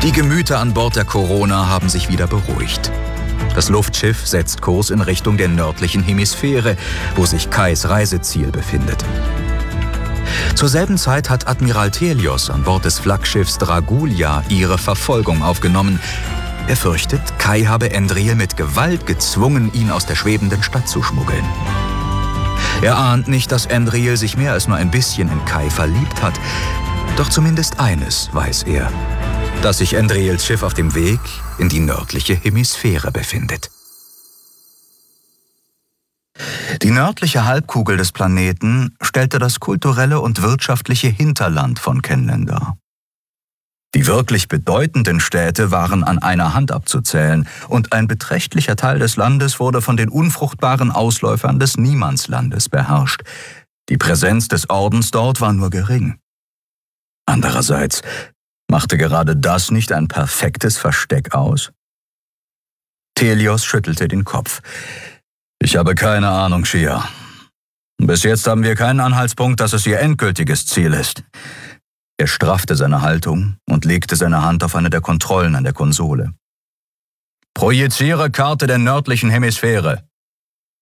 Die Gemüter an Bord der Corona haben sich wieder beruhigt. Das Luftschiff setzt Kurs in Richtung der nördlichen Hemisphäre, wo sich Kais Reiseziel befindet. Zur selben Zeit hat Admiral Thelios an Bord des Flaggschiffs Dragulia ihre Verfolgung aufgenommen. Er fürchtet, Kai habe Endril mit Gewalt gezwungen, ihn aus der schwebenden Stadt zu schmuggeln. Er ahnt nicht, dass Endril sich mehr als nur ein bisschen in Kai verliebt hat. Doch zumindest eines weiß er: dass sich Endrils Schiff auf dem Weg in die nördliche Hemisphäre befindet. Die nördliche Halbkugel des Planeten stellte das kulturelle und wirtschaftliche Hinterland von Kenlen dar. Die wirklich bedeutenden Städte waren an einer Hand abzuzählen, und ein beträchtlicher Teil des Landes wurde von den unfruchtbaren Ausläufern des Niemandslandes beherrscht. Die Präsenz des Ordens dort war nur gering. Andererseits machte gerade das nicht ein perfektes Versteck aus? Thelios schüttelte den Kopf. Ich habe keine Ahnung, Shia. Bis jetzt haben wir keinen Anhaltspunkt, dass es ihr endgültiges Ziel ist. Er straffte seine Haltung und legte seine Hand auf eine der Kontrollen an der Konsole. Projiziere Karte der nördlichen Hemisphäre.